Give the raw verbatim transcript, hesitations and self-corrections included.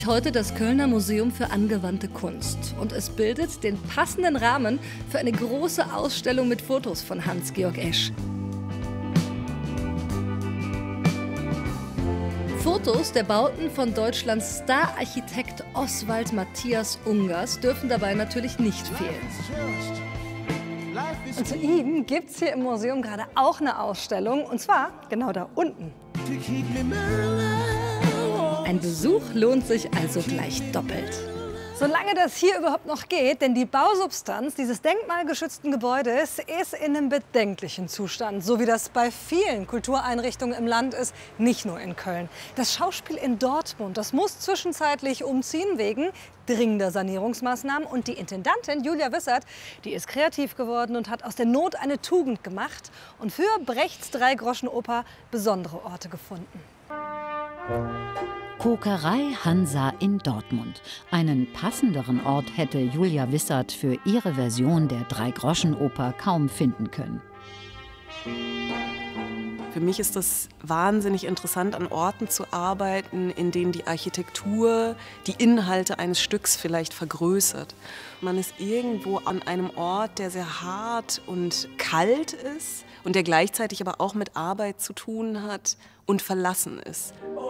Heute das Kölner Museum für angewandte Kunst und es bildet den passenden Rahmen für eine große Ausstellung mit Fotos von Hans-Georg Esch. Fotos der Bauten von Deutschlands Star-Architekt Oswald Matthias Ungers dürfen dabei natürlich nicht fehlen. Und zu ihm gibt es hier im Museum gerade auch eine Ausstellung, und zwar genau da unten. Ein Besuch lohnt sich also gleich doppelt. Solange das hier überhaupt noch geht, denn die Bausubstanz dieses denkmalgeschützten Gebäudes ist in einem bedenklichen Zustand, so wie das bei vielen Kultureinrichtungen im Land ist, nicht nur in Köln. Das Schauspiel in Dortmund, das muss zwischenzeitlich umziehen wegen dringender Sanierungsmaßnahmen, und die Intendantin Julia Wissert, die ist kreativ geworden und hat aus der Not eine Tugend gemacht und für Brechts Dreigroschenoper besondere Orte gefunden. Kokerei Hansa in Dortmund. Einen passenderen Ort hätte Julia Wissert für ihre Version der Dreigroschenoper kaum finden können. Für mich ist es wahnsinnig interessant, an Orten zu arbeiten, in denen die Architektur die Inhalte eines Stücks vielleicht vergrößert. Man ist irgendwo an einem Ort, der sehr hart und kalt ist und der gleichzeitig aber auch mit Arbeit zu tun hat und verlassen ist.